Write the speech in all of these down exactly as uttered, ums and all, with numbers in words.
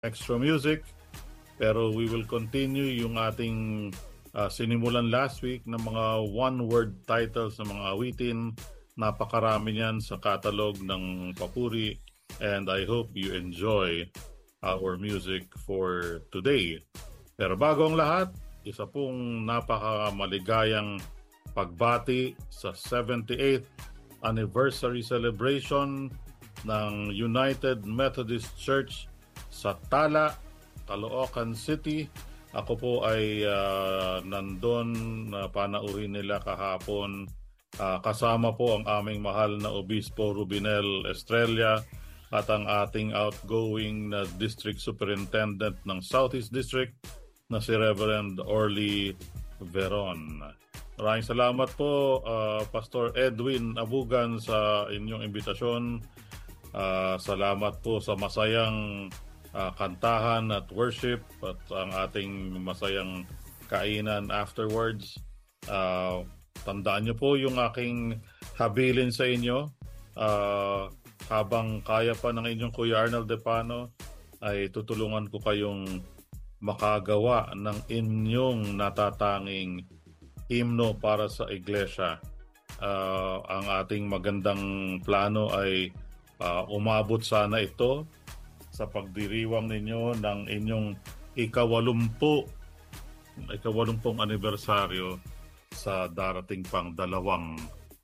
extra music. Pero we will continue yung ating uh, sinimulan last week ng mga one-word titles ng mga awitin. Napakarami niyan sa catalog ng Papuri. And I hope you enjoy our music for today. Pero bago ang lahat, isa pong napakamaligayang pagbati sa seventy-eighth anniversary celebration ng United Methodist Church sa Tala, Caloocan City. Ako po ay uh, nandun na uh, panauhin nila kahapon. Uh, kasama po ang aming mahal na Obispo Rubinel Estrella at ang ating outgoing na District Superintendent ng Southeast District na si Reverend Orly Veron. Maraming salamat po, uh, Pastor Edwin Abugan, sa inyong imbitasyon. Uh, salamat po sa masayang uh, kantahan at worship at ang ating masayang kainan afterwards. Uh, tandaan niyo po yung aking habilin sa inyo. Uh, habang kaya pa ng inyong Kuya Arnel Depano, ay tutulungan ko kayong makagawa ng inyong natatanging himno para sa iglesia. Uh, ang ating magandang plano ay uh, umabot sana ito sa pagdiriwang ninyo ng inyong ikawalumpu, ikawalumpung anibersaryo sa darating pang dalawang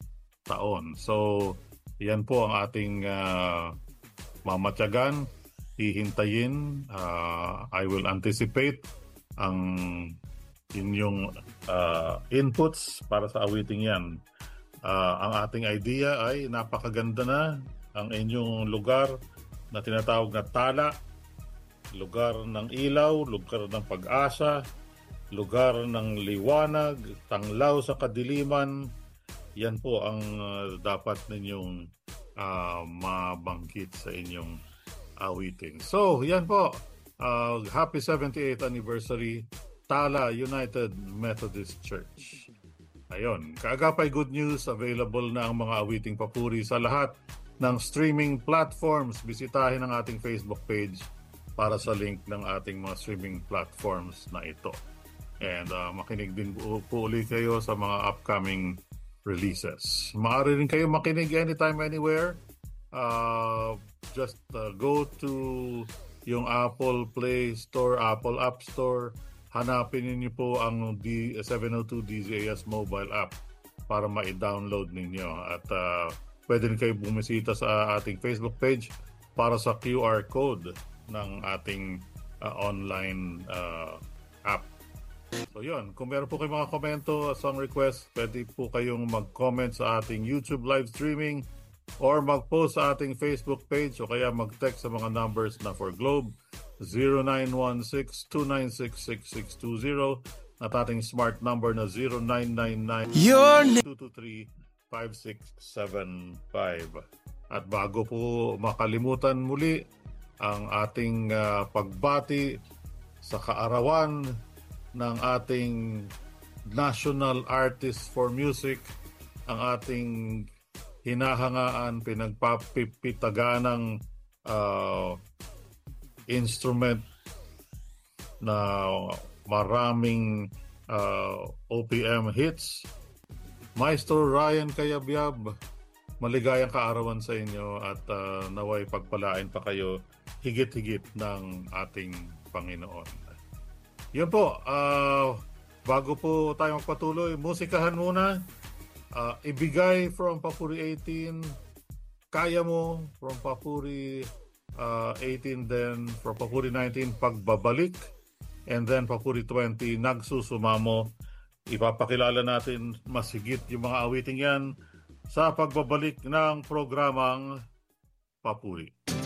taon. So, yan po ang ating uh, mamatyagan, hihintayin. Uh, I will anticipate ang inyong uh, inputs para sa awiting yan. Uh, ang ating idea ay napakaganda na. Ang inyong lugar na tinatawag na Tala, lugar ng ilaw, lugar ng pag-asa, lugar ng liwanag, tanglaw sa kadiliman. Yan po ang uh, dapat ninyong uh, mabangkit sa inyong awitin. So, yan po. Uh, happy seventy-eighth anniversary, Tala United Methodist Church. Ayun, kaagapay good news, available na ang mga awiting papuri sa lahat ng streaming platforms. Bisitahin ang ating Facebook page para sa link ng ating mga streaming platforms na ito. And uh, makinig din po, po ulit kayo sa mga upcoming releases. Maaari rin kayo makinig anytime, anywhere. Uh, just uh, go to yung Apple Play Store, Apple App Store. Hanapin niyo po ang D seven oh two D Z A S mobile app para ma-download ninyo. At uh, pwede rin kayo bumisita sa ating Facebook page para sa Q R code ng ating uh, online uh, app. So yun, kung meron po kayong mga komento, song request, pwede po kayong mag-comment sa ating YouTube live streaming or mag-post sa ating Facebook page o kaya mag-text sa mga numbers na for Globe zero nine one six two nine six six six two zero at ating smart number na zero nine nine nine two two three five six seven five. At bago po makalimutan muli ang ating uh, pagbati sa kaarawan ng ating National Artist for Music, ang ating hinahangaan, pinagpapipitaganang uh, instrument na maraming uh, O P M hits. Maestro Ryan Cayabyab, maligayang kaarawan sa inyo at uh, naway pagpalain pa kayo higit-higit ng ating Panginoon. Yun po, uh, bago po tayo magpatuloy, musikahan muna. Uh, Ibigay from Papuri eighteen, Kaya Mo from Papuri uh, eighteen, then from Papuri nineteen, Pagbabalik, and then Papuri twenty, Nagsusumamo. Ipapakilala natin masigit yung mga awiting yan sa pagbabalik ng programang Papuri.